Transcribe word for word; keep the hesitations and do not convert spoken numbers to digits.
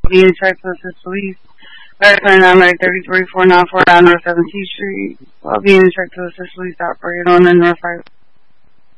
Being checked to assist police. Last twenty-nine, thirty-three, four ninety-four North seventeenth Street. While being checked to assist police operated on the North Side.